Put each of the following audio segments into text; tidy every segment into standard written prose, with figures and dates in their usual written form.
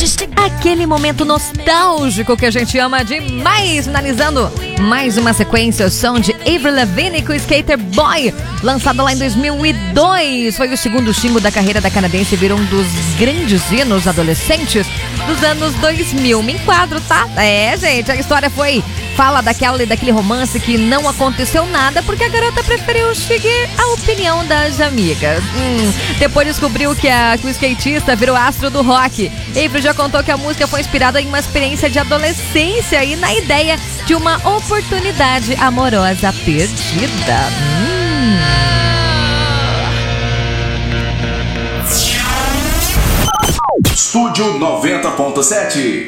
Aquele momento nostálgico que a gente ama demais. Finalizando mais uma sequência, o som de Avril Lavigne com Skater Boy, lançado lá em 2002. Foi o segundo single da carreira da canadense e virou um dos grandes hinos adolescentes dos anos 2000. Me enquadro, tá? Gente, a história fala daquele romance que não aconteceu nada porque a garota preferiu seguir a opinião das amigas. Depois descobriu que o skatista virou astro do rock. Avril já contou que a música foi inspirada em uma experiência de adolescência e na ideia de uma oportunidade amorosa perdida. Estúdio 90.7.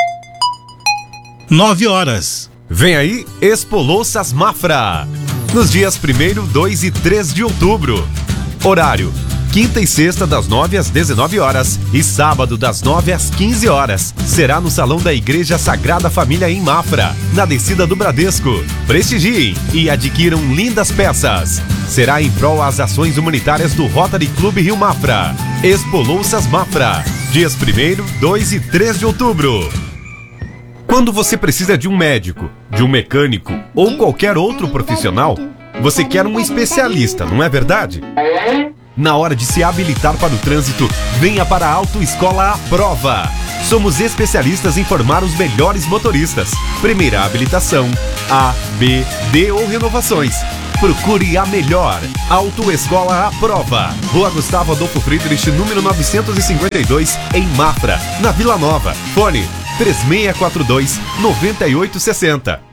9 horas. Vem aí Expo Louças Mafra, nos dias 1º, 2 e 3 de outubro. Horário: quinta e sexta das 9 às 19 horas e sábado das 9 às 15 horas. Será no Salão da Igreja Sagrada Família em Mafra, na descida do Bradesco. Prestigiem e adquiram lindas peças. Será em prol às ações humanitárias do Rotary Clube Rio Mafra. Expo Louças Mafra, dias 1º, 2 e 3 de outubro. Quando você precisa de um médico, de um mecânico ou qualquer outro profissional, você quer um especialista, não é verdade? Na hora de se habilitar para o trânsito, venha para a Autoescola à Prova. Somos especialistas em formar os melhores motoristas. Primeira habilitação, A, B, D ou renovações. Procure a melhor. Autoescola à Prova. Rua Gustavo Adolfo Friedrich, número 952, em Mafra, na Vila Nova. Fone 3642-9860.